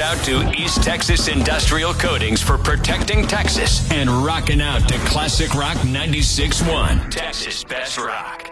out to East Texas Industrial Coatings for protecting Texas and rocking out to Classic Rock 96.1, Texas Best Rock.